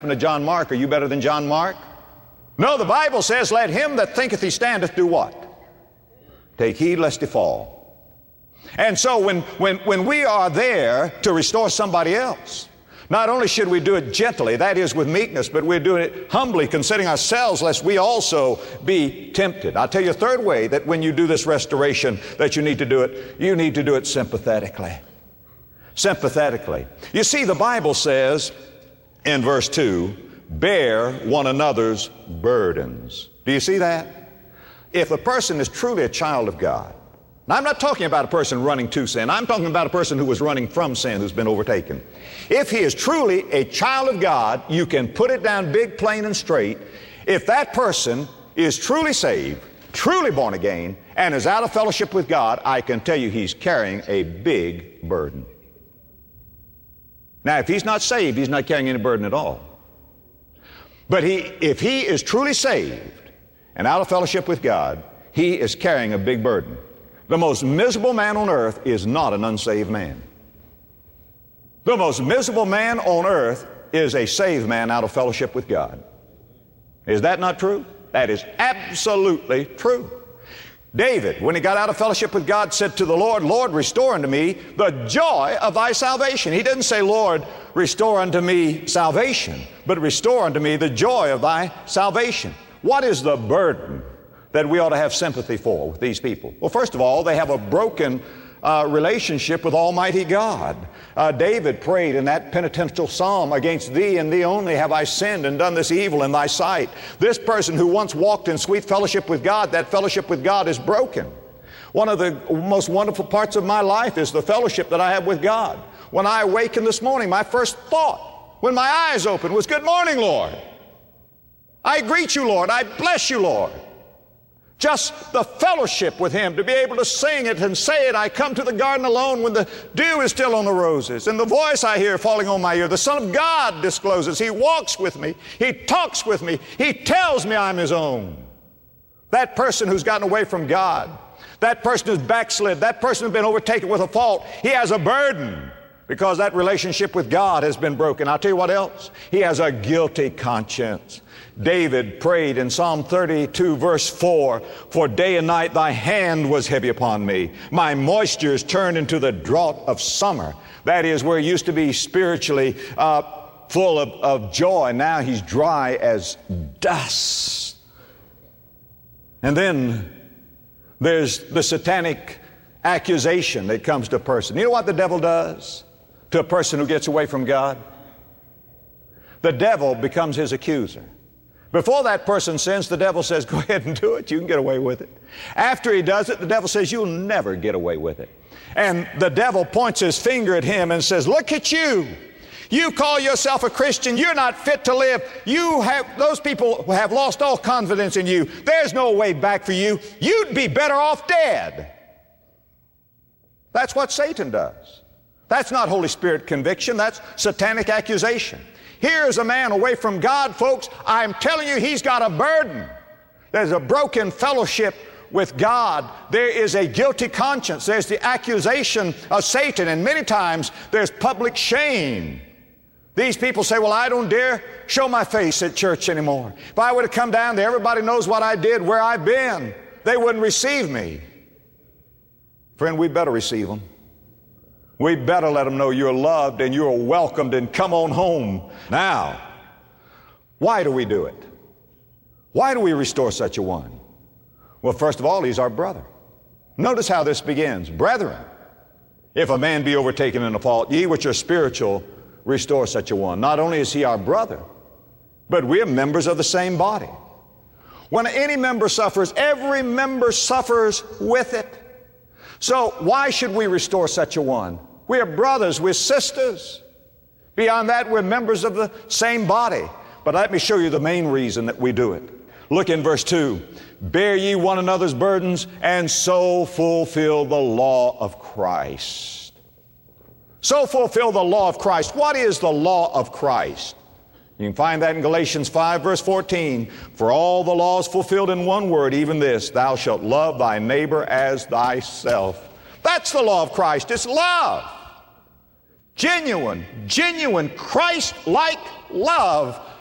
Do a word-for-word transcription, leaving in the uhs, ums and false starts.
to John Mark, are you better than John Mark? No, the Bible says, let him that thinketh he standeth do what? Take heed lest he fall. And so when, when, when we are there to restore somebody else, not only should we do it gently, that is with meekness, but we're doing it humbly, considering ourselves, lest we also be tempted. I'll tell you a third way that when you do this restoration that you need to do it, you need to do it sympathetically. Sympathetically. You see, the Bible says in verse two, bear one another's burdens. Do you see that? If a person is truly a child of God, now I'm not talking about a person running to sin. I'm talking about a person who was running from sin, who's been overtaken. If he is truly a child of God, you can put it down big, plain, and straight. If that person is truly saved, truly born again, and is out of fellowship with God, I can tell you he's carrying a big burden. Now, if he's not saved, he's not carrying any burden at all. But he, if he is truly saved and out of fellowship with God, he is carrying a big burden. The most miserable man on earth is not an unsaved man. The most miserable man on earth is a saved man out of fellowship with God. Is that not true? That is absolutely true. David, when he got out of fellowship with God, said to the Lord, Lord, restore unto me the joy of thy salvation. He didn't say, Lord, restore unto me salvation, but restore unto me the joy of thy salvation. What is the burden that we ought to have sympathy for with these people? Well, first of all, they have a broken uh, relationship with Almighty God. Uh, David prayed in that penitential psalm, against thee and thee only have I sinned and done this evil in thy sight. This person who once walked in sweet fellowship with God, that fellowship with God is broken. One of the most wonderful parts of my life is the fellowship that I have with God. When I awakened this morning, my first thought, when my eyes opened, was, good morning, Lord. I greet you, Lord. I bless you, Lord. Just the fellowship with Him, to be able to sing it and say it. I come to the garden alone when the dew is still on the roses, and the voice I hear falling on my ear. The Son of God discloses. He walks with me. He talks with me. He tells me I'm His own. That person who's gotten away from God, that person who's backslid, that person who's been overtaken with a fault, he has a burden because that relationship with God has been broken. I'll tell you what else. He has a guilty conscience. David prayed in Psalm thirty-two, verse four, for day and night thy hand was heavy upon me. My moisture is turned into the drought of summer. That is, where he used to be spiritually uh, full of, of joy. Now he's dry as dust. And then there's the satanic accusation that comes to a person. You know what the devil does to a person who gets away from God? The devil becomes his accuser. Before that person sins, the devil says, go ahead and do it. You can get away with it. After he does it, the devil says, you'll never get away with it. And the devil points his finger at him and says, look at you. You call yourself a Christian. You're not fit to live. You have, those people have lost all confidence in you. There's no way back for you. You'd be better off dead. That's what Satan does. That's not Holy Spirit conviction. That's satanic accusation. Here's a man away from God, folks. I'm telling you, he's got a burden. There's a broken fellowship with God. There is a guilty conscience. There's the accusation of Satan. And many times there's public shame. These people say, well, I don't dare show my face at church anymore. If I were to come down there, everybody knows what I did, where I've been. They wouldn't receive me. Friend, we better receive them. We better let them know you're loved and you're welcomed and come on home. Now, why do we do it? Why do we restore such a one? Well, first of all, he's our brother. Notice how this begins. Brethren, if a man be overtaken in a fault, ye which are spiritual, restore such a one. Not only is he our brother, but we are members of the same body. When any member suffers, every member suffers with it. So why should we restore such a one? We are brothers, we're sisters. Beyond that, we're members of the same body. But let me show you the main reason that we do it. Look in verse two. Bear ye one another's burdens, and so fulfill the law of Christ. So fulfill the law of Christ. What is the law of Christ? You can find that in Galatians five, verse fourteen. For all the laws fulfilled in one word, even this, thou shalt love thy neighbor as thyself. That's the law of Christ. It's love. Genuine, genuine Christ-like love